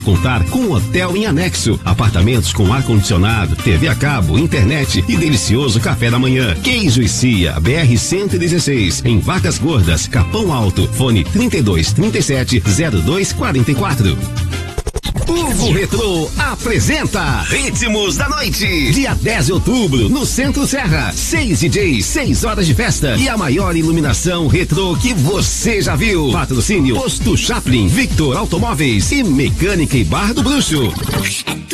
Contar com hotel em anexo, apartamentos com ar-condicionado, TV a cabo, internet e delicioso café da manhã. Queijo e Cia, BR-116, em Vacas Gordas, Capão Alto, fone 3237-0244. Hugo Retrô apresenta Ritmos da Noite. Dia 10 de outubro, no Centro Serra. 6 DJs, 6 horas de festa e a maior iluminação retrô que você já viu. Patrocínio Posto Chaplin, Victor Automóveis e Mecânica e Bar do Bruxo.